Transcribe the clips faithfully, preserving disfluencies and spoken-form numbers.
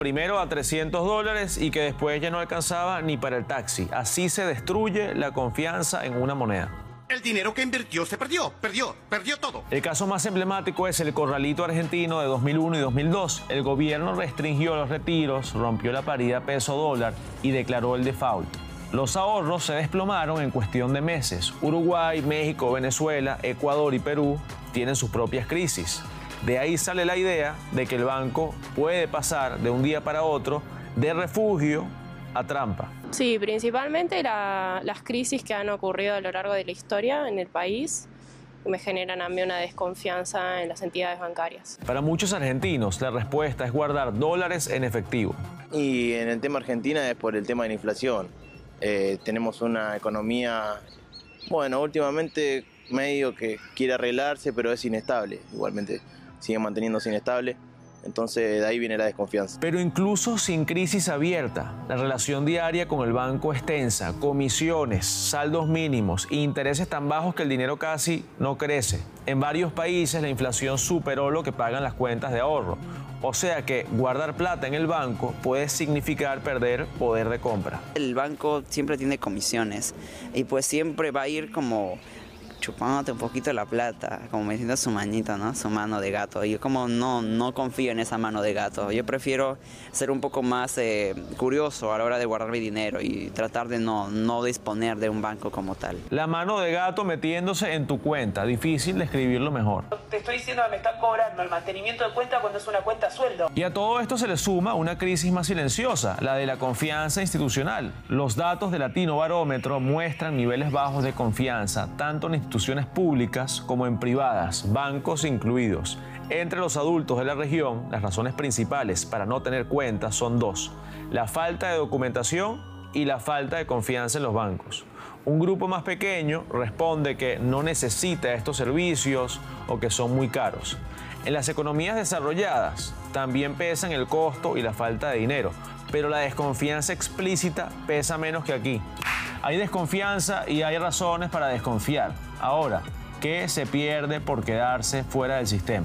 Primero a trescientos dólares y que después ya no alcanzaba ni para el taxi. Así se destruye la confianza en una moneda. El dinero que invirtió se perdió, perdió, perdió todo. El caso más emblemático es el corralito argentino de dos mil uno y dos mil dos. El gobierno restringió los retiros, rompió la paridad peso-dólar y declaró el default. Los ahorros se desplomaron en cuestión de meses. Uruguay, México, Venezuela, Ecuador y Perú tienen sus propias crisis. De ahí sale la idea de que el banco puede pasar de un día para otro de refugio a trampa. Sí, principalmente la, las crisis que han ocurrido a lo largo de la historia en el país me generan a mí una desconfianza en las entidades bancarias. Para muchos argentinos, la respuesta es guardar dólares en efectivo. Y en el tema Argentina es por el tema de la inflación. Eh, tenemos una economía, bueno, últimamente medio que quiere arreglarse, pero es inestable. Igualmente sigue manteniéndose inestable. Entonces de ahí viene la desconfianza. Pero incluso sin crisis abierta, la relación diaria con el banco es tensa, comisiones, saldos mínimos e intereses tan bajos que el dinero casi no crece. En varios países la inflación superó lo que pagan las cuentas de ahorro. O sea que guardar plata en el banco puede significar perder poder de compra. El banco siempre tiene comisiones y pues siempre va a ir como chupándote un poquito la plata, como metiendo su manito, ¿no? Su mano de gato. Yo como no, no confío en esa mano de gato. Yo prefiero ser un poco más eh, curioso a la hora de guardar mi dinero y tratar de no, no disponer de un banco como tal. La mano de gato metiéndose en tu cuenta. Difícil describirlo mejor. Te estoy diciendo que me están cobrando el mantenimiento de cuenta cuando es una cuenta a sueldo. Y a todo esto se le suma una crisis más silenciosa, la de la confianza institucional. Los datos del Latino Barómetro muestran niveles bajos de confianza, tanto en instituciones públicas como en privadas, bancos incluidos. Entre los adultos de la región, las razones principales para no tener cuentas son dos: la falta de documentación y la falta de confianza en los bancos. Un grupo más pequeño responde que no necesita estos servicios o que son muy caros. En las economías desarrolladas también pesan el costo y la falta de dinero, pero la desconfianza explícita pesa menos que aquí. Hay desconfianza y hay razones para desconfiar. Ahora, ¿qué se pierde por quedarse fuera del sistema?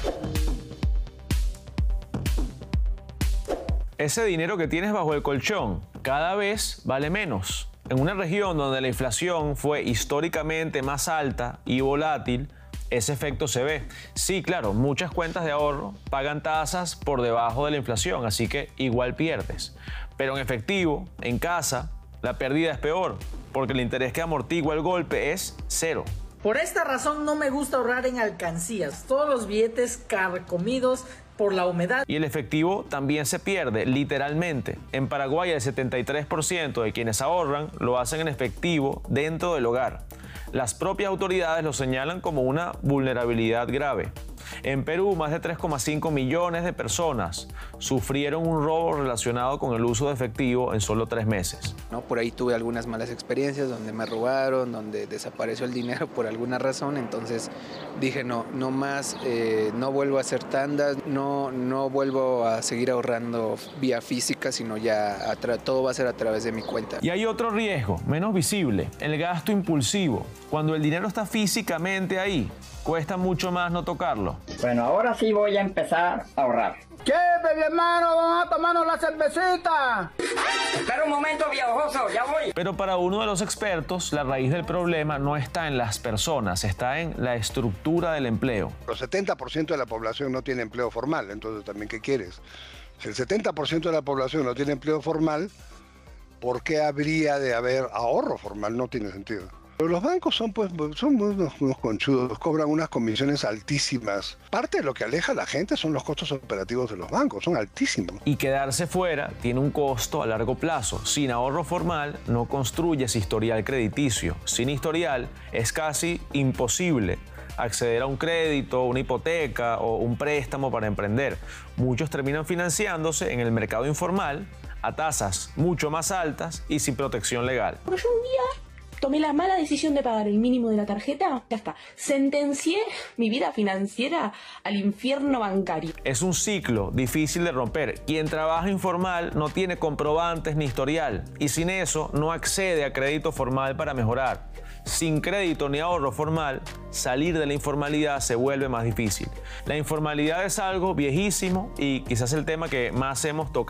Ese dinero que tienes bajo el colchón cada vez vale menos. En una región donde la inflación fue históricamente más alta y volátil, ese efecto se ve. Sí, claro, muchas cuentas de ahorro pagan tasas por debajo de la inflación, así que igual pierdes. Pero en efectivo, en casa, la pérdida es peor, porque el interés que amortigua el golpe es cero. Por esta razón no me gusta ahorrar en alcancías. Todos los billetes carcomidos por la humedad. Y el efectivo también se pierde, literalmente. En Paraguay el setenta y tres por ciento de quienes ahorran lo hacen en efectivo dentro del hogar. Las propias autoridades lo señalan como una vulnerabilidad grave. En Perú, más de tres coma cinco millones de personas sufrieron un robo relacionado con el uso de efectivo en solo tres meses. ¿No? Por ahí tuve algunas malas experiencias donde me robaron, donde desapareció el dinero por alguna razón. Entonces dije, no, no más, eh, no vuelvo a hacer tandas, no, no vuelvo a seguir ahorrando vía física, sino ya a todo va a ser a través de mi cuenta. Y hay otro riesgo, menos visible, el gasto impulsivo. Cuando el dinero está físicamente ahí, cuesta mucho más no tocarlo. Bueno, ahora sí voy a empezar a ahorrar. ¿Qué, baby hermano? Vamos a tomarnos la cervecita. Espera un momento, viejoso, ya voy. Pero para uno de los expertos, la raíz del problema no está en las personas, está en la estructura del empleo. El setenta por ciento de la población no tiene empleo formal, entonces también, ¿qué quieres? Si el setenta por ciento de la población no tiene empleo formal, ¿por qué habría de haber ahorro formal? No tiene sentido. Pero los bancos son, pues, son unos, unos conchudos, cobran unas comisiones altísimas. Parte de lo que aleja a la gente son los costos operativos de los bancos, son altísimos. Y quedarse fuera tiene un costo a largo plazo. Sin ahorro formal no construyes historial crediticio. Sin historial es casi imposible acceder a un crédito, una hipoteca o un préstamo para emprender. Muchos terminan financiándose en el mercado informal a tasas mucho más altas y sin protección legal. Porque yo un día tomé la mala decisión de pagar el mínimo de la tarjeta, ya está. Sentencié mi vida financiera al infierno bancario. Es un ciclo difícil de romper. Quien trabaja informal no tiene comprobantes ni historial y sin eso no accede a crédito formal para mejorar. Sin crédito ni ahorro formal, salir de la informalidad se vuelve más difícil. La informalidad es algo viejísimo y quizás el tema que más hemos tocado